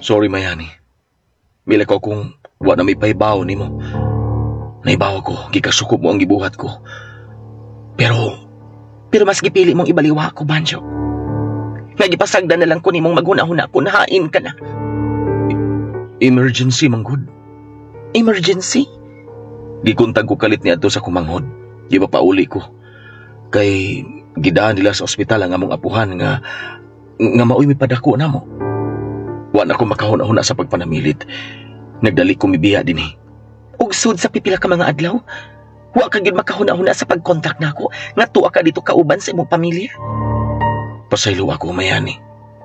Sorry, Mayani. Mila ko kung wa na may pahibaw ni mo. Naibaw ko, gikasukob mo ang gibuhat ko. Pero mas gipili mong ibaliwa ko, Banjo. Nagipasagda na lang ko ni mong maghuna-huna kung nahain ka na. Emergency, manggod. Emergency? Gikuntag ko kalit niya to sa kumanghod. Di ba pauli ko? Kay gidaan nila sa ospital ang among apuhan nga maoy may padako na mo. Wa na ko makahuna-huna sa pagpanamilit. Nagdali ko mibiya din eh. Ugsud sa pipila ka mga adlaw? Wa ka gyud makahuna-huna sa pagkontak nako nga tuwa ka dito kauban sa imong pamilya. Pasaylo ako, Mayani.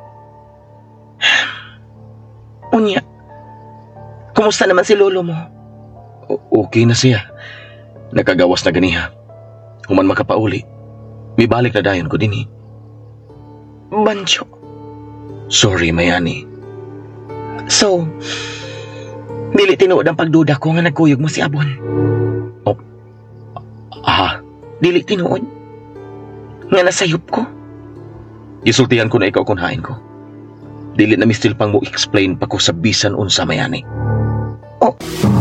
Unya, kumusta naman si lolo mo? Okay na siya. Nakagawas na ganiha. Human makapauli. May balik na dayon ko din eh. Banjo. Sorry, Mayani. So, dili tinuod ang pagduda ko nga nagkuyog mo si Abon. Oh. Dili tinuod? Nga nasayop ko? Gisultihan ko na ikaw kung hain ko. Dili na mistil pang mo explain pa ko sa bisan unsa, Mayani. Oh.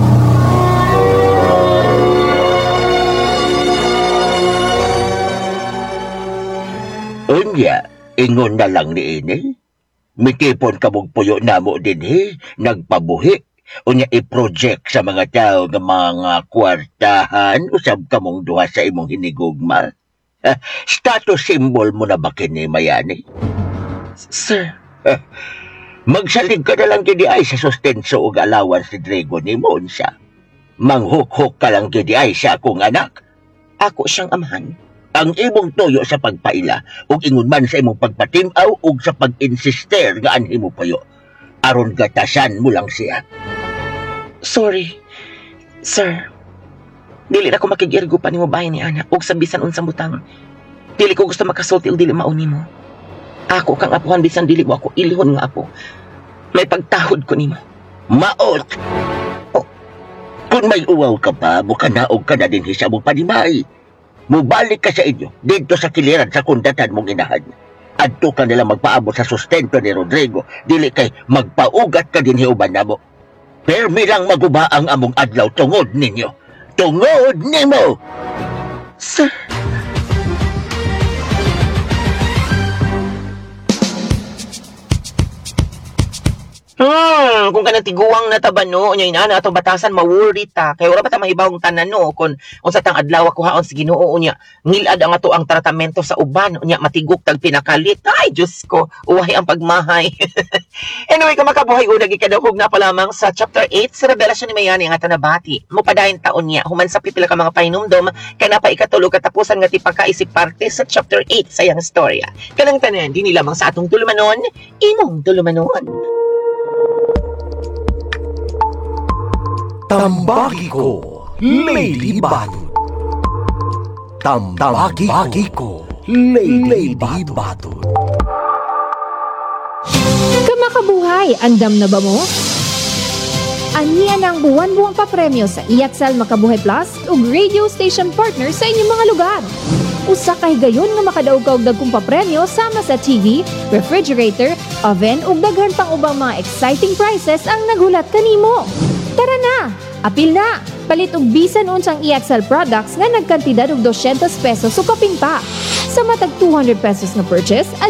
Unya, ingon na lang ni ini. Mikipon ka mong puyo na mo din nagpabuhi. Unya i-project sa mga tao ng mga kwartahan, usab ka mong duha sa imong hinigugma. Status symbol mo na ba kini, Mayani? Sir. Magsalig ka na lang kini ay sa sustenso ug allowance ni Drago ni Monsa. Manghuk-huk ka lang kini ay sa akong anak. Ako siyang amahan. Ang imong toyo sa pagpaila ug ingon man sa imong pagpatimaw ug sa pag-insister nga anhi mo payo. Aron gatasan mo lang siya. Sorry, sir. Dili na ko makigirgo pa ni mo bahay ni Ana ug sa bisan unsang butang. Dili ko gusto makasulti ug dili mauni mo. Ako kang apuhan bisan dili mo ako ilihon nga apo. May pagtahod ko nimo. Maot! Oh, kung may uwaw ka pa, mukanaog ka na din sa mong panimay. Mubalik ka sa inyo, dito sa kiliran sa kundatan mong inahan. Adto ka nila magpaabot sa sustento ni Rodrigo, dili kay magpaugat ka din hiuban na mo. Permi lang maguba ang among adlaw tungod ninyo. Tungod nimo! Sir. Kung kanang tiguang na tabano, unya inana ato batasan mawuri ta. Kay wala pa ta mahibawong tanan no kun unsa tang adlaw ko haon sa Ginoo unya. Ngilad ang ato ang tratamento sa uban unya matiguk tag pinakalit. Ay Diyos ko, uwahi ang pagmahay. Anyway, kung makabuhay unag ikadahog na pa lamang sa chapter 8 sa revelasyon ni Mayani nga tanabati. Mupadayon taon niya human sa pipila ka mga pahinumdom kana pa ikatulog katapusan nga tipakaisip parte sa chapter 8 sa yang storya. Kanang tanan dinhi lamang sa atong tulumanon, imong tulumanon. Tambagi ko, Lady Batut. Tambagi ko, Lady Batut. Kamakabuhay, andam na ba mo? Aniya ng buwan-buwang papremyo sa EXL Makabuhay Plus ug radio station partner sa inyong mga lugar. Usa ka higayon nga makadaog ka og dagkong papremyo sama sa TV, refrigerator, oven ug daghan pang ubang mga exciting prizes ang naghulat kanimo. Tara na! Apil na! Palit og bisan unsang EXL products nga nagkantidad og 200 pesos o kapin pa. Sa matag 200 pesos na purchase,